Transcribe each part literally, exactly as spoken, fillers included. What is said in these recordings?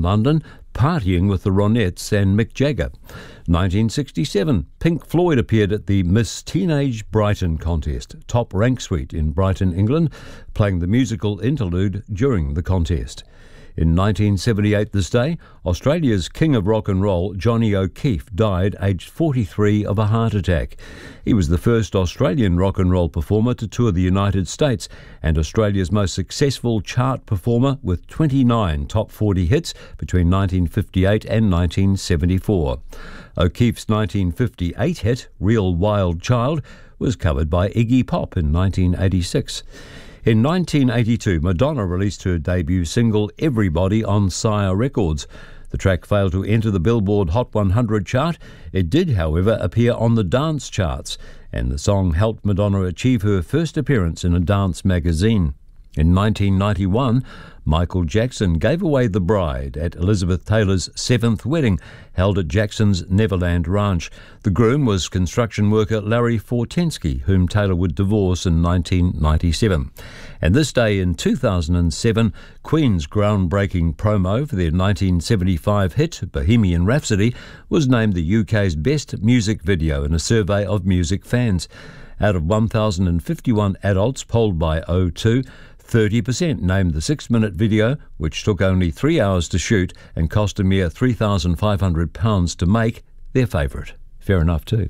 London, partying with the Ronettes and Mick Jagger. nineteen sixty-seven, Pink Floyd appeared at the Miss Teenage Brighton contest, top rank suite in Brighton, England, playing the musical interlude during the contest. In nineteen seventy-eight this day, Australia's king of rock and roll, Johnny O'Keefe, died aged forty-three of a heart attack. He was the first Australian rock and roll performer to tour the United States and Australia's most successful chart performer with twenty-nine top forty hits between nineteen fifty-eight and nineteen seventy-four. O'Keefe's nineteen fifty-eight hit, Real Wild Child, was covered by Iggy Pop in nineteen eighty-six. In nineteen eighty-two, Madonna released her debut single Everybody on Sire Records. The track failed to enter the Billboard Hot one hundred chart. It did, however, appear on the dance charts, and the song helped Madonna achieve her first appearance in a dance magazine. In nineteen ninety-one, Michael Jackson gave away the bride at Elizabeth Taylor's seventh wedding, held at Jackson's Neverland Ranch. The groom was construction worker Larry Fortensky, whom Taylor would divorce in nineteen ninety-seven. And this day in two thousand seven, Queen's groundbreaking promo for their nineteen seventy-five hit Bohemian Rhapsody was named the U K's best music video in a survey of music fans. Out of one thousand fifty-one adults polled by O two, thirty percent named the six-minute video, which took only three hours to shoot and cost a mere three thousand five hundred pounds to make, their favourite. Fair enough too.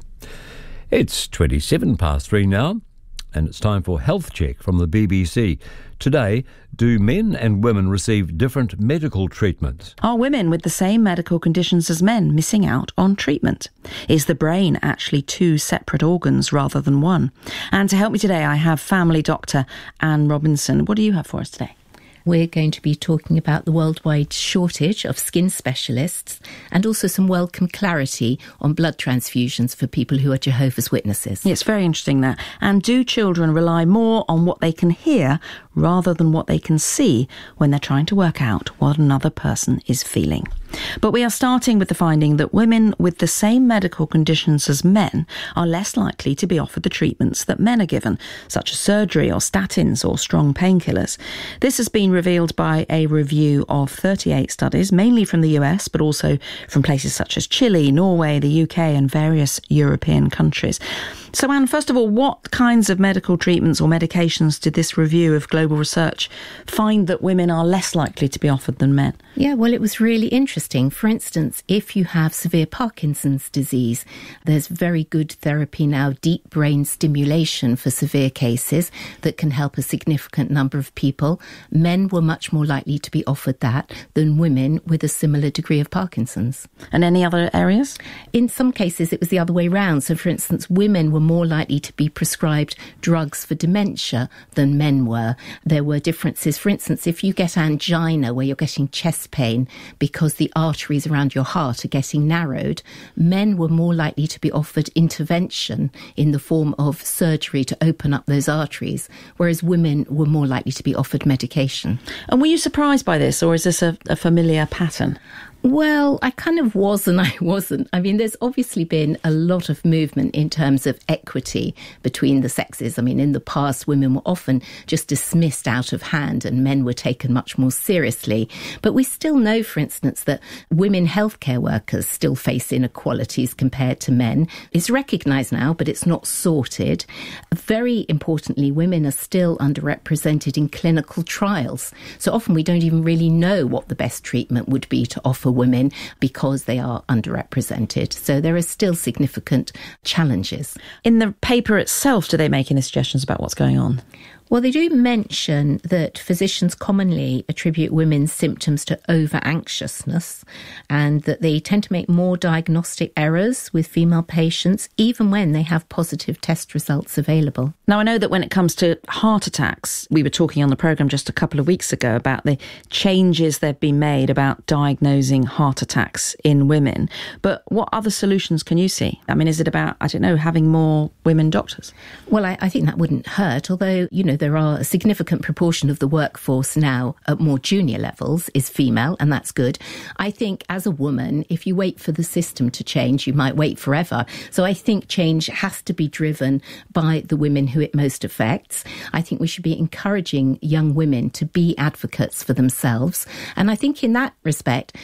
It's twenty-seven past three now, and it's time for Health Check from the B B C. Today, do men and women receive different medical treatment? Are women with the same medical conditions as men missing out on treatment? Is the brain actually two separate organs rather than one? And to help me today, I have family doctor Anne Robinson. What do you have for us today? We're going to be talking about the worldwide shortage of skin specialists and also some welcome clarity on blood transfusions for people who are Jehovah's Witnesses. Yeah, it's very interesting that. And do children rely more on what they can hear rather than what they can see when they're trying to work out what another person is feeling? But we are starting with the finding that women with the same medical conditions as men are less likely to be offered the treatments that men are given, such as surgery or statins or strong painkillers. This has been revealed by a review of thirty-eight studies, mainly from the U S, but also from places such as Chile, Norway, the U K and various European countries. So, Anne, first of all, what kinds of medical treatments or medications did this review of global research find that women are less likely to be offered than men? Yeah, well, it was really interesting. For instance, if you have severe Parkinson's disease, there's very good therapy now, deep brain stimulation for severe cases that can help a significant number of people. Men were much more likely to be offered that than women with a similar degree of Parkinson's. And any other areas? In some cases, it was the other way around. So, for instance, women were more likely to be prescribed drugs for dementia than men were. There were differences. For instance, if you get angina, where you're getting chest pain because the arteries around your heart are getting narrowed, men were more likely to be offered intervention in the form of surgery to open up those arteries, whereas women were more likely to be offered medication. And were you surprised by this, or is this a, a familiar pattern? Well, I kind of was and I wasn't. I mean, there's obviously been a lot of movement in terms of equity between the sexes. I mean, in the past, women were often just dismissed out of hand and men were taken much more seriously. But we still know, for instance, that women healthcare workers still face inequalities compared to men. It's recognised now, but it's not sorted. Very importantly, women are still underrepresented in clinical trials. So often we don't even really know what the best treatment would be to offer women because they are underrepresented. So there are still significant challenges. In the paper itself, do they make any suggestions about what's going on? Well, they do mention that physicians commonly attribute women's symptoms to over-anxiousness and that they tend to make more diagnostic errors with female patients, even when they have positive test results available. Now, I know that when it comes to heart attacks, we were talking on the programme just a couple of weeks ago about the changes that have been made about diagnosing heart attacks in women. But what other solutions can you see? I mean, is it about, I don't know, having more women doctors? Well, I, I think that wouldn't hurt, although, you know, there are a significant proportion of the workforce now at more junior levels is female, and that's good. I think as a woman, if you wait for the system to change, you might wait forever. So I think change has to be driven by the women who it most affects. I think we should be encouraging young women to be advocates for themselves. And I think in that respect,